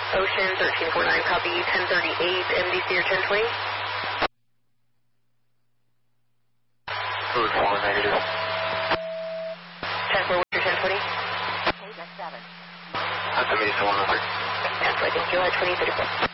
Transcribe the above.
Ocean 1349, copy 1038, MDC or 1020? Code 4 negative. 10-4, what's your 1020? That's a Mesa 103. 10-4, thank you, 2034.